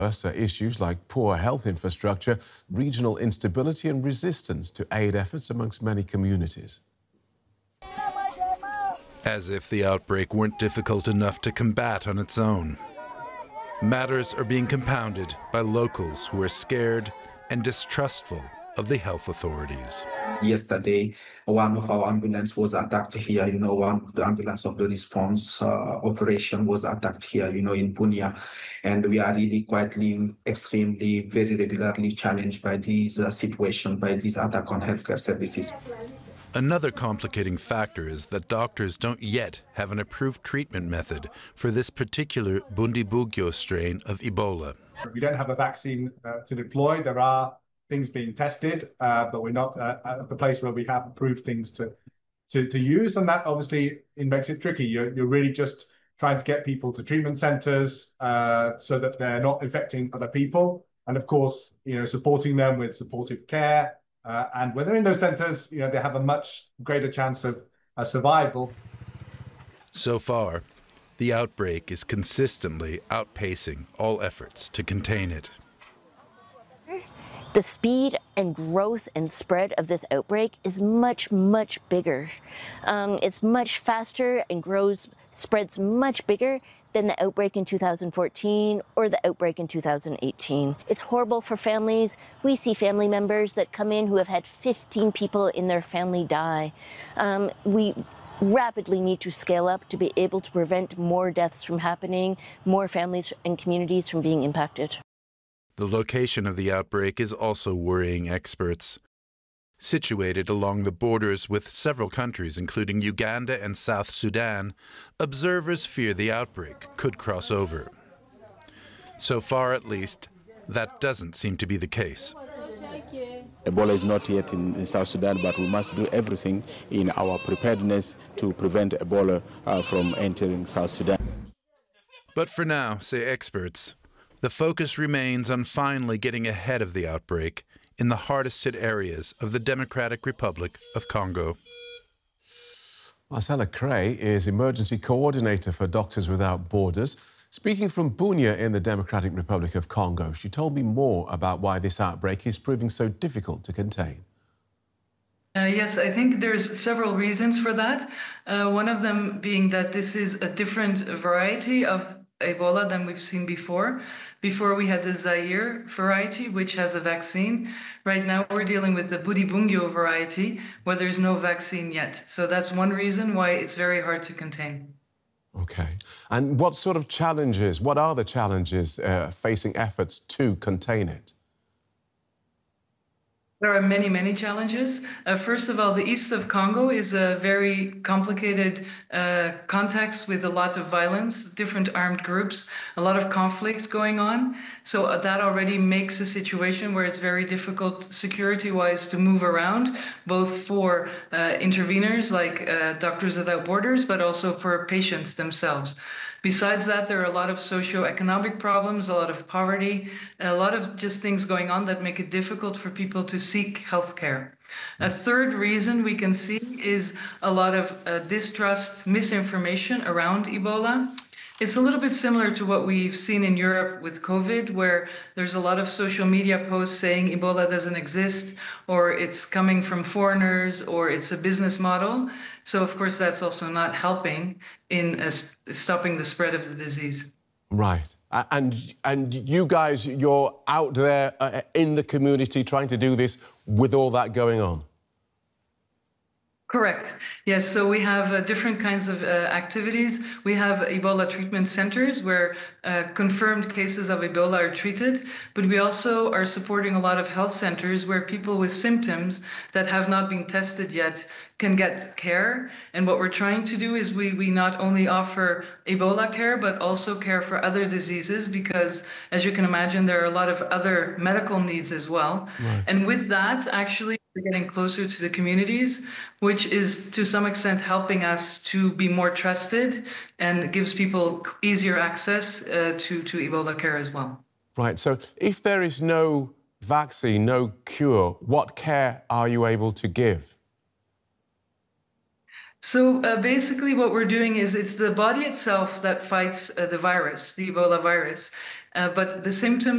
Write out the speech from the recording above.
Issues like poor health infrastructure, regional instability and resistance to aid efforts amongst many communities. As if the outbreak weren't difficult enough to combat on its own. Matters are being compounded by locals who are scared and distrustful of the health authorities. Yesterday, one of our ambulance was attacked here. One of the ambulance of the response operation was attacked here, in Bunia. And we are really extremely, very regularly challenged by these situation, by this attack on healthcare services. Another complicating factor is that doctors don't yet have an approved treatment method for this particular Bundibugyo strain of Ebola. We don't have a vaccine to deploy. There are things being tested, but we're not at the place where we have approved things to use, and that obviously makes it tricky. You're really just trying to get people to treatment centres so that they're not infecting other people, and of course, supporting them with supportive care. And when they're in those centres, they have a much greater chance of survival. So far, the outbreak is consistently outpacing all efforts to contain it. The speed and growth and spread of this outbreak is much, much bigger. It's much faster and spreads much bigger than the outbreak in 2014 or the outbreak in 2018. It's horrible for families. We see family members that come in who have had 15 people in their family die. We rapidly need to scale up to be able to prevent more deaths from happening, more families and communities from being impacted. The location of the outbreak is also worrying experts. Situated along the borders with several countries, including Uganda and South Sudan, observers fear the outbreak could cross over. So far, at least, that doesn't seem to be the case. Ebola is not yet in South Sudan, but we must do everything in our preparedness to prevent Ebola from entering South Sudan. But for now, say experts, the focus remains on finally getting ahead of the outbreak in the hardest-hit areas of the Democratic Republic of Congo. Marcella Cray is Emergency Coordinator for Doctors Without Borders. Speaking from Bunia in the Democratic Republic of Congo, she told me more about why this outbreak is proving so difficult to contain. Yes, I think there's several reasons for that. One of them being that this is a different variety of Ebola than we've seen before. Before we had the Zaire variety, which has a vaccine. Right now we're dealing with the Bundibugyo variety, where there's no vaccine yet. So that's one reason why it's very hard to contain. Okay. And what sort of challenges, what are the challenges facing efforts to contain it? There are many, many challenges. First of all, the east of Congo is a very complicated context with a lot of violence, different armed groups, a lot of conflict going on. So that already makes a situation where it's very difficult security-wise to move around, both for interveners like Doctors Without Borders, but also for patients themselves. Besides that, there are a lot of socioeconomic problems, a lot of poverty, a lot of just things going on that make it difficult for people to seek healthcare. A third reason we can see is a lot of distrust, misinformation around Ebola. It's a little bit similar to what we've seen in Europe with COVID, where there's a lot of social media posts saying Ebola doesn't exist, or it's coming from foreigners, or it's a business model. So, of course, that's also not helping in stopping the spread of the disease. Right. And you guys, you're out there in the community trying to do this with all that going on? Correct. Yes, so we have different kinds of activities. We have Ebola treatment centers where confirmed cases of Ebola are treated, but we also are supporting a lot of health centers where people with symptoms that have not been tested yet can get care. And what we're trying to do is we not only offer Ebola care, but also care for other diseases, because as you can imagine, there are a lot of other medical needs as well. Right. And with that, actually, we're getting closer to the communities, which is to some extent helping us to be more trusted and gives people easier access to Ebola care as well. Right. So if there is no vaccine, no cure, what care are you able to give? So basically what we're doing is it's the body itself that fights the virus, the Ebola virus, but the symptoms